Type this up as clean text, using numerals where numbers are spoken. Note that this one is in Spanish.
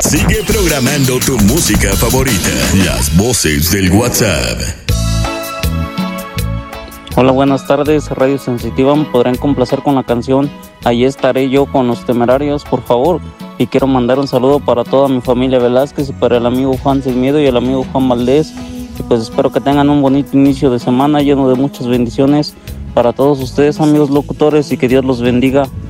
Sigue programando tu música favorita. Las voces del WhatsApp. Hola, buenas tardes, Radio Sensitiva. ¿Me podrán complacer con la canción Ahí estaré yo con los Temerarios, por favor? Y quiero mandar un saludo para toda mi familia Velázquez y para el amigo Juan Sin Miedo y el amigo Juan Valdés. Y pues espero que tengan un bonito inicio de semana lleno de muchas bendiciones para todos ustedes, amigos locutores, y que Dios los bendiga.